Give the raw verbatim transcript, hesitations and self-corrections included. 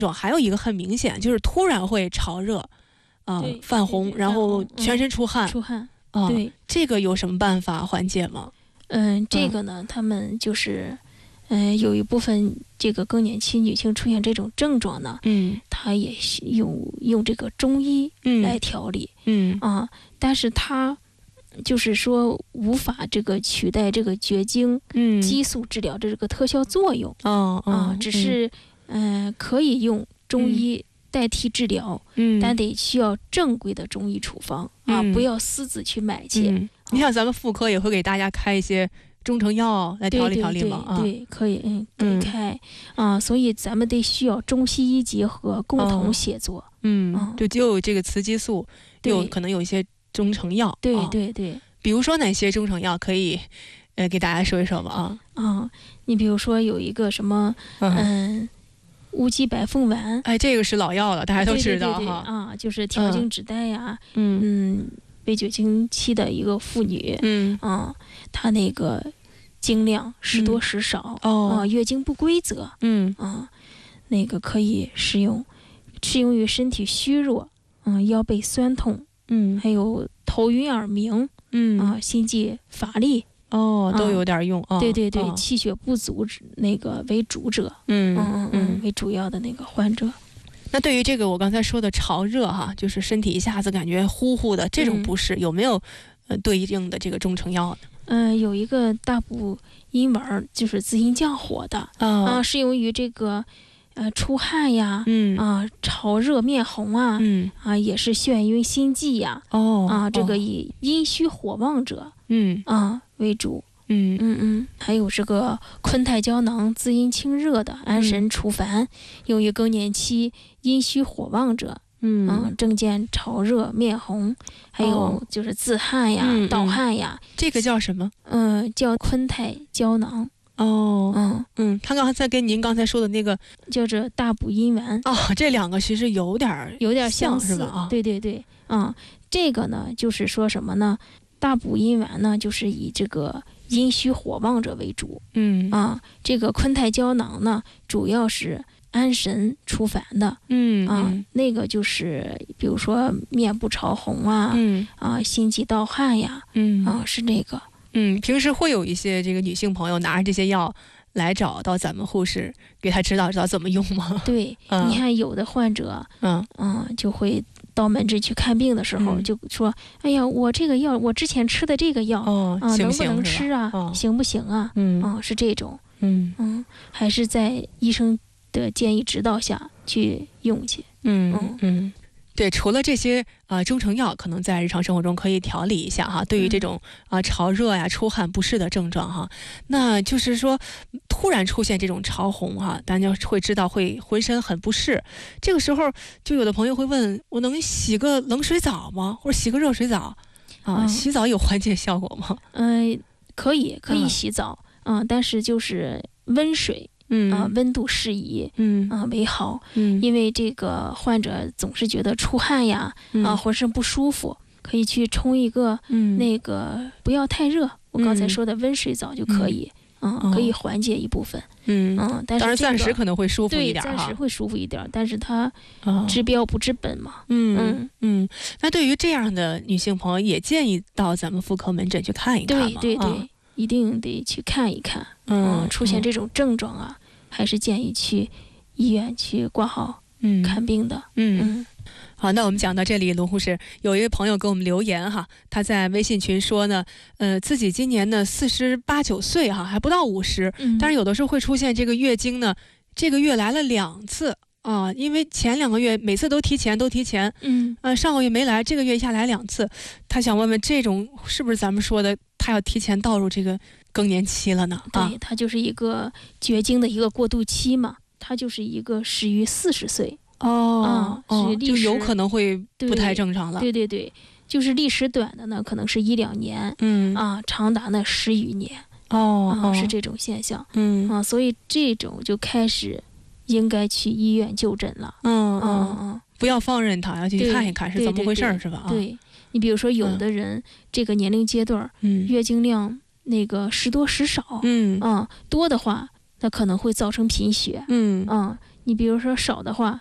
还有一个很明显，就是突然会潮热，啊、呃，泛红， 对对对然后全身出汗， 嗯、出汗， 啊、呃， 对， 这个有什么办法缓解吗？ 嗯，这个呢，他们就是，嗯，有一部分这个更年期女性出现这种症状呢， 嗯， 她也用用这个中医来调理， 嗯啊，但是她就是说无法这个取代这个绝经激素治疗的这个特效作用， 哦啊，只是嗯、呃、可以用中医代替治疗， 嗯， 但得需要正规的中医处方啊， 嗯、 不要私自去买去。 嗯你像咱们妇科也会给大家开一些中成药来调理调理吗？ 对对对，对，可以，嗯，可以开、嗯、啊，所以咱们得需要中西医结合，共同协作。 哦、嗯，就就有这个雌激素，有可能有一些中成药。 对对对， 啊、比如说哪些中成药可以，呃，给大家说一说吧？啊啊，你比如说有一个什么，嗯。嗯乌鸡白凤丸， 哎，这个是老药了，大家都知道哈。 对对对对啊，就是调经止带呀、啊， 嗯嗯，被绝经期的一个妇女， 嗯啊，她那个经量时多时少， 嗯、哦啊，月经不规则， 嗯啊，那个可以使用，适用于身体虚弱，嗯，腰背酸痛， 嗯， 还有头晕耳鸣， 嗯啊，心悸乏力。 哦，都有点用啊、哦！ 对对对， 哦、 气血不足那个为主者， 嗯嗯嗯为主要的那个患者。 那对于这个我刚才说的潮热哈，就是身体一下子感觉呼呼的这种不适，嗯、有没有呃对应的这个中成药呢？ 嗯、呃，有一个大补阴丸，就是滋阴降火的啊、 哦呃，适用于这个呃出汗呀， 嗯啊、呃、潮热面红啊， 嗯啊、呃、也是眩晕心悸呀， 哦啊、呃、这个以阴虚火旺者， 嗯啊。为主， 嗯嗯嗯，还有这个昆泰胶囊滋阴清热的，安神除烦，用于更年期阴虚火旺者， 嗯嗯，症见潮热面红，还有就是自汗呀、 哦、 盗汗呀、 嗯，这个叫什么？ 嗯、呃，叫昆泰胶囊。 哦， 嗯嗯，他刚才跟您刚才说的那个叫做大补阴丸哦，这两个其实有点有点相似，是吧？啊， 对对对，嗯，这个呢就是说什么呢？大补阴丸呢，就是以这个阴虚火旺者为主， 嗯啊，这个昆泰胶囊呢，主要是安神除烦的， 嗯啊， 嗯那个就是比如说面部潮红啊， 嗯啊，心悸盗汗呀， 嗯啊，是那个， 嗯，平时会有一些这个女性朋友拿着这些药来找到咱们护士，给她指导指导怎么用吗？ 对， 嗯、 你看有的患者， 嗯嗯，就会到门诊去看病的时候， 嗯、 就说：“哎呀，我这个药，我之前吃的这个药， 哦， 啊， 行能不能吃啊？ 哦、 行不行啊？ 嗯， 啊，是这种， 嗯嗯，还是在医生的建议指导下去用去， 嗯嗯嗯。”对，除了这些啊、呃、中成药，可能在日常生活中可以调理一下哈。对于这种啊、呃、潮热呀、出汗不适的症状哈，那就是说突然出现这种潮红哈，大家会知道会浑身很不适。这个时候，就有的朋友会问：我能洗个冷水澡吗？或者洗个热水澡啊？ 嗯、 洗澡有缓解效果吗？ 嗯、呃，可以，可以洗澡，嗯、呃，但是就是温水。 嗯啊、呃，温度适宜， 嗯啊、呃、为好， 嗯， 因为这个患者总是觉得出汗呀， 嗯、 啊浑身不舒服，可以去冲一个， 嗯， 那个不要太热，我刚才说的温水澡就可以，嗯，嗯可以缓解一部分， 嗯嗯，但是、这个、 当然暂时可能会舒服一点， 对，暂时会舒服一点，但是它啊治标不治本嘛， 嗯嗯嗯。那对于这样的女性朋友，也建议到咱们妇科门诊去看一看对对对、 啊， 一定得去看一看， 嗯， 嗯出现这种症状啊。还是建议去医院去挂号嗯看病的。 嗯， 嗯好，那我们讲到这里，卢护士有一位朋友给我们留言哈，他在微信群说呢，呃，自己今年呢四十八九岁哈，还不到五十、嗯，但是有的时候会出现这个月经呢，这个月来了两次啊，因为前两个月每次都提前都提前， 嗯， 呃，上个月没来，这个月一下来两次，他想问问这种是不是咱们说的他要提前倒入这个更年期了呢？ 对，它就是一个绝经的一个过渡期嘛，它就是一个始于四十岁哦， 嗯、 哦，就有可能会不太正常了。 对对对，就是历史短的呢，可能是一两年， 嗯啊，长达呢十余年， 哦， 啊、 哦是这种现象， 嗯啊，所以这种就开始应该去医院就诊了， 嗯嗯嗯嗯， 不要放任它，要去看一看是怎么回事，是吧？ 对，你比如说有的人、嗯、这个年龄阶段， 嗯， 月经量那个时多时少， 嗯啊，多的话，那可能会造成贫血， 嗯啊， 你比如说少的话，